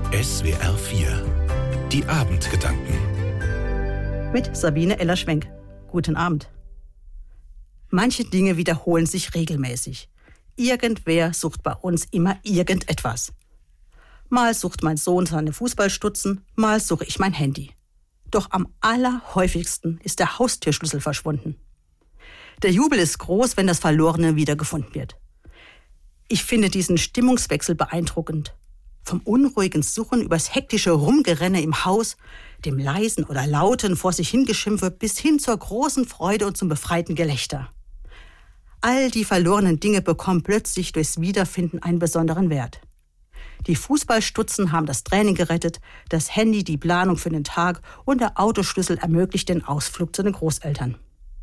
SWR 4. Die Abendgedanken. Mit Sabine Eller-Schwenk. Guten Abend. Manche Dinge wiederholen sich regelmäßig. Irgendwer sucht bei uns immer irgendetwas. Mal sucht mein Sohn seine Fußballstutzen, mal suche ich mein Handy. Doch am allerhäufigsten ist der Haustürschlüssel verschwunden. Der Jubel ist groß, wenn das Verlorene wiedergefunden wird. Ich finde diesen Stimmungswechsel beeindruckend. Vom unruhigen Suchen übers hektische Rumgerenne im Haus, dem leisen oder lauten vor sich hingeschimpfe bis hin zur großen Freude und zum befreiten Gelächter. All die verlorenen Dinge bekommen plötzlich durchs Wiederfinden einen besonderen Wert. Die Fußballstutzen haben das Training gerettet, das Handy die Planung für den Tag und der Autoschlüssel ermöglicht den Ausflug zu den Großeltern.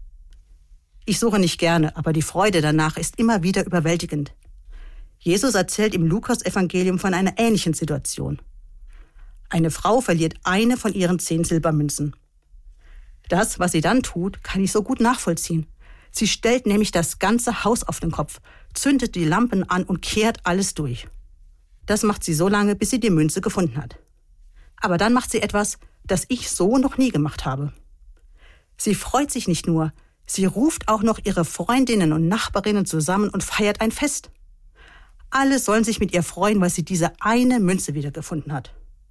Ich suche nicht gerne, aber die Freude danach ist immer wieder überwältigend. Jesus erzählt im Lukas-Evangelium von einer ähnlichen Situation. Eine Frau verliert eine von ihren 10 Silbermünzen. Das, was sie dann tut, kann ich so gut nachvollziehen. Sie stellt nämlich das ganze Haus auf den Kopf, zündet die Lampen an und kehrt alles durch. Das macht sie so lange, bis sie die Münze gefunden hat. Aber dann macht sie etwas, das ich so noch nie gemacht habe. Sie freut sich nicht nur, sie ruft auch noch ihre Freundinnen und Nachbarinnen zusammen und feiert ein Fest. Alle sollen sich mit ihr freuen, weil sie diese eine Münze wiedergefunden hat.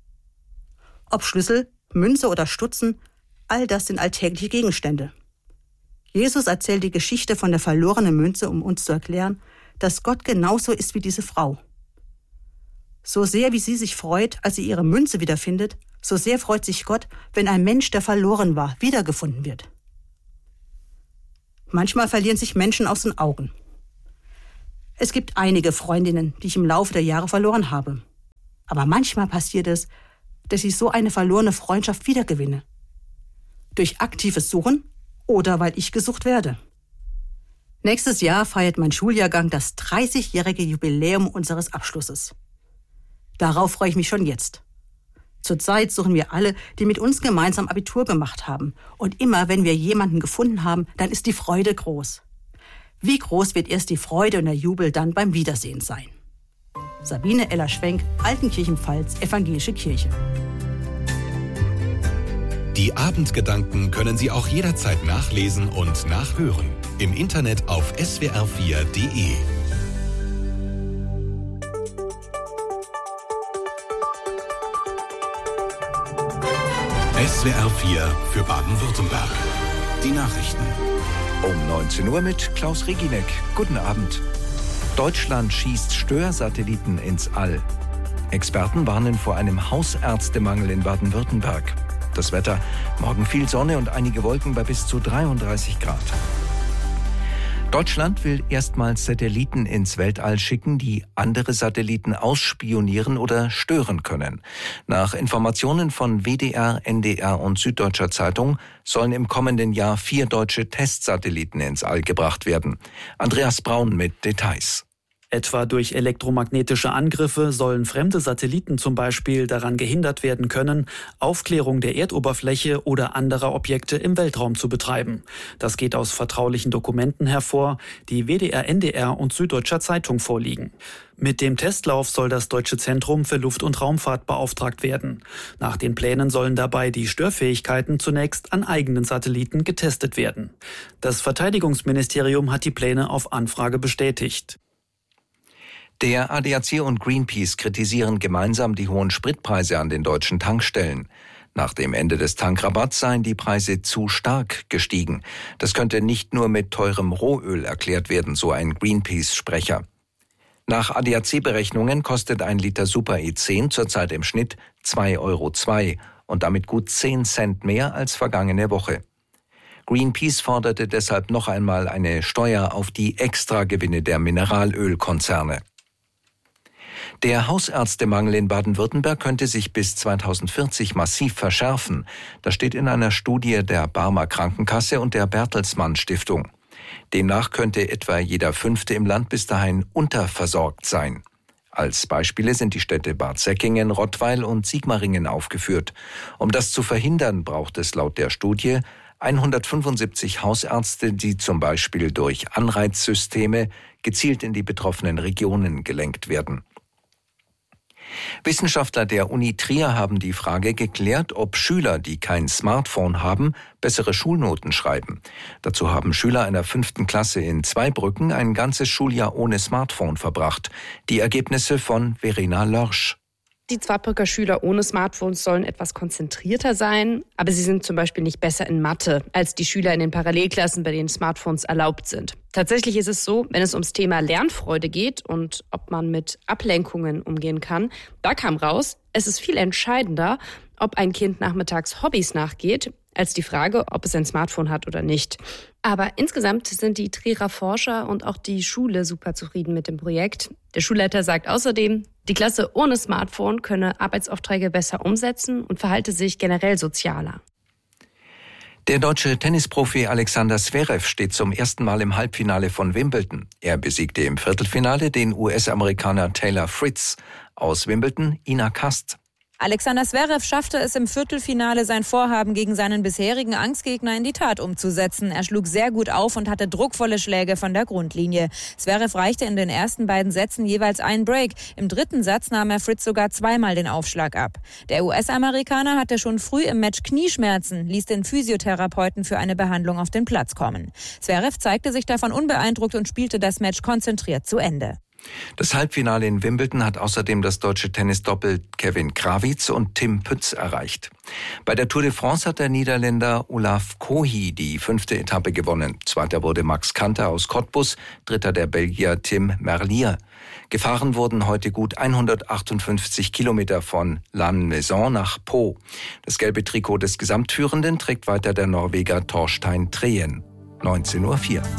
Ob Schlüssel, Münze oder Stutzen, all das sind alltägliche Gegenstände. Jesus erzählt die Geschichte von der verlorenen Münze, um uns zu erklären, dass Gott genauso ist wie diese Frau. So sehr wie sie sich freut, als sie ihre Münze wiederfindet, so sehr freut sich Gott, wenn ein Mensch, der verloren war, wiedergefunden wird. Manchmal verlieren sich Menschen aus den Augen. Es gibt einige Freundinnen, die ich im Laufe der Jahre verloren habe. Aber manchmal passiert es, dass ich so eine verlorene Freundschaft wiedergewinne. Durch aktives Suchen oder weil ich gesucht werde. Nächstes Jahr feiert mein Schuljahrgang das 30-jährige Jubiläum unseres Abschlusses. Darauf freue ich mich schon jetzt. Zurzeit suchen wir alle, die mit uns gemeinsam Abitur gemacht haben. Und immer, wenn wir jemanden gefunden haben, dann ist die Freude groß. Wie groß wird erst die Freude und der Jubel dann beim Wiedersehen sein? Sabine Eller-Schwenk, Altenkirchen-Pfalz, Evangelische Kirche. Die Abendgedanken können Sie auch jederzeit nachlesen und nachhören. Im Internet auf swr4.de. SWR 4 für Baden-Württemberg. Die Nachrichten. Um 19 Uhr mit Klaus Reginek. Guten Abend. Deutschland schießt Störsatelliten ins All. Experten warnen vor einem Hausärztemangel in Baden-Württemberg. Das Wetter: morgen viel Sonne und einige Wolken bei bis zu 33 Grad. Deutschland will erstmals Satelliten ins Weltall schicken, die andere Satelliten ausspionieren oder stören können. Nach Informationen von WDR, NDR und Süddeutscher Zeitung sollen im kommenden Jahr 4 deutsche Testsatelliten ins All gebracht werden. Andreas Braun mit Details. Etwa durch elektromagnetische Angriffe sollen fremde Satelliten zum Beispiel daran gehindert werden können, Aufklärung der Erdoberfläche oder anderer Objekte im Weltraum zu betreiben. Das geht aus vertraulichen Dokumenten hervor, die WDR, NDR und Süddeutscher Zeitung vorliegen. Mit dem Testlauf soll das Deutsche Zentrum für Luft- und Raumfahrt beauftragt werden. Nach den Plänen sollen dabei die Störfähigkeiten zunächst an eigenen Satelliten getestet werden. Das Verteidigungsministerium hat die Pläne auf Anfrage bestätigt. Der ADAC und Greenpeace kritisieren gemeinsam die hohen Spritpreise an den deutschen Tankstellen. Nach dem Ende des Tankrabatts seien die Preise zu stark gestiegen. Das könnte nicht nur mit teurem Rohöl erklärt werden, so ein Greenpeace-Sprecher. Nach ADAC-Berechnungen kostet ein Liter Super E10 zurzeit im Schnitt 2,02 € und damit gut 10 Cent mehr als vergangene Woche. Greenpeace forderte deshalb noch einmal eine Steuer auf die Extragewinne der Mineralölkonzerne. Der Hausärztemangel in Baden-Württemberg könnte sich bis 2040 massiv verschärfen. Das steht in einer Studie der Barmer Krankenkasse und der Bertelsmann Stiftung. Demnach könnte etwa jeder 5. im Land bis dahin unterversorgt sein. Als Beispiele sind die Städte Bad Säckingen, Rottweil und Sigmaringen aufgeführt. Um das zu verhindern, braucht es laut der Studie 175 Hausärzte, die zum Beispiel durch Anreizsysteme gezielt in die betroffenen Regionen gelenkt werden. Wissenschaftler der Uni Trier haben die Frage geklärt, ob Schüler, die kein Smartphone haben, bessere Schulnoten schreiben. Dazu haben Schüler einer 5. Klasse in Zweibrücken ein ganzes Schuljahr ohne Smartphone verbracht. Die Ergebnisse von Verena Lörsch. Die Zweibrücker Schüler ohne Smartphones sollen etwas konzentrierter sein, aber sie sind zum Beispiel nicht besser in Mathe als die Schüler in den Parallelklassen, bei denen Smartphones erlaubt sind. Tatsächlich ist es so, wenn es ums Thema Lernfreude geht und ob man mit Ablenkungen umgehen kann, da kam raus, es ist viel entscheidender, ob ein Kind nachmittags Hobbys nachgeht, als die Frage, ob es ein Smartphone hat oder nicht. Aber insgesamt sind die Trierer Forscher und auch die Schule super zufrieden mit dem Projekt. Der Schulleiter sagt außerdem, die Klasse ohne Smartphone könne Arbeitsaufträge besser umsetzen und verhalte sich generell sozialer. Der deutsche Tennisprofi Alexander Zverev steht zum ersten Mal im Halbfinale von Wimbledon. Er besiegte im Viertelfinale den US-Amerikaner Taylor Fritz. Aus Wimbledon Ina Kast. Alexander Zverev schaffte es im Viertelfinale, sein Vorhaben gegen seinen bisherigen Angstgegner in die Tat umzusetzen. Er schlug sehr gut auf und hatte druckvolle Schläge von der Grundlinie. Zverev reichte in den ersten beiden Sätzen jeweils einen Break. Im dritten Satz nahm er Fritz sogar zweimal den Aufschlag ab. Der US-Amerikaner hatte schon früh im Match Knieschmerzen, ließ den Physiotherapeuten für eine Behandlung auf den Platz kommen. Zverev zeigte sich davon unbeeindruckt und spielte das Match konzentriert zu Ende. Das Halbfinale in Wimbledon hat außerdem das deutsche Tennisdoppel Kevin Krawitz und Tim Pütz erreicht. Bei der Tour de France hat der Niederländer Olaf Kohi die 5. Etappe gewonnen. Zweiter wurde Max Kanter aus Cottbus, dritter der Belgier Tim Merlier. Gefahren wurden heute gut 158 Kilometer von Lannemezan nach Pau. Das gelbe Trikot des Gesamtführenden trägt weiter der Norweger Torstein Trehen. 19:04 Uhr.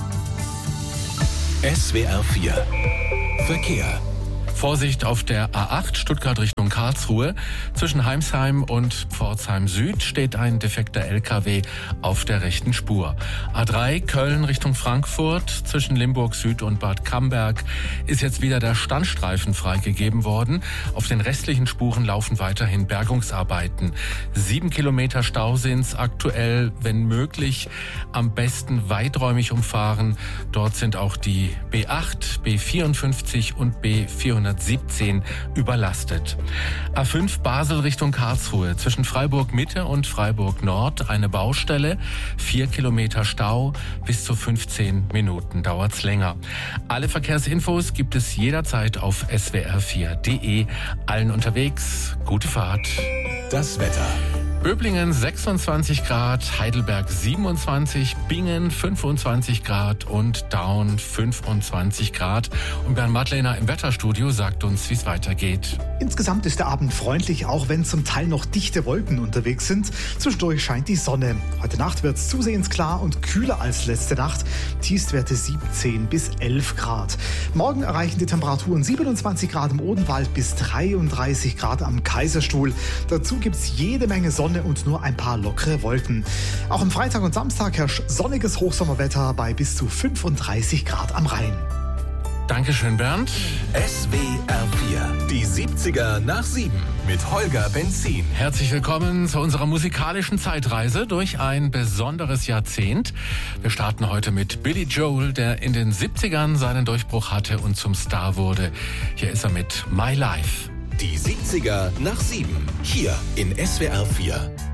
SWR 4 Verkehr. Vorsicht auf der A8 Stuttgart Richtung Karlsruhe. Zwischen Heimsheim und Pforzheim Süd steht ein defekter LKW auf der rechten Spur. A3 Köln Richtung Frankfurt. Zwischen Limburg Süd und Bad Camberg ist jetzt wieder der Standstreifen freigegeben worden. Auf den restlichen Spuren laufen weiterhin Bergungsarbeiten. 7 Kilometer Stau sind's aktuell, wenn möglich. Am besten weiträumig umfahren. Dort sind auch die B8, B54 und B417 überlastet. A5 Basel Richtung Karlsruhe. Zwischen Freiburg Mitte und Freiburg Nord eine Baustelle. 4 Kilometer Stau. Bis zu 15 Minuten dauert's länger. Alle Verkehrsinfos gibt es jederzeit auf swr4.de. Allen unterwegs. Gute Fahrt. Das Wetter. Böblingen 26 Grad, Heidelberg 27, Bingen 25 Grad und Daun 25 Grad. Und Bernd Madlener im Wetterstudio sagt uns, wie es weitergeht. Insgesamt ist der Abend freundlich, auch wenn zum Teil noch dichte Wolken unterwegs sind. Zwischendurch scheint die Sonne. Heute Nacht wird es zusehends klar und kühler als letzte Nacht. Tiefstwerte 17 bis 11 Grad. Morgen erreichen die Temperaturen 27 Grad im Odenwald bis 33 Grad am Kaiserstuhl. Dazu gibt es jede Menge Sonne und nur ein paar lockere Wolken. Auch am Freitag und Samstag herrscht sonniges Hochsommerwetter bei bis zu 35 Grad am Rhein. Dankeschön, Bernd. SWR 4, die 70er nach 7 mit Holger Benzin. Herzlich willkommen zu unserer musikalischen Zeitreise durch ein besonderes Jahrzehnt. Wir starten heute mit Billy Joel, der in den 70ern seinen Durchbruch hatte und zum Star wurde. Hier ist er mit My Life. Die 70er nach 7, hier in SWR 4.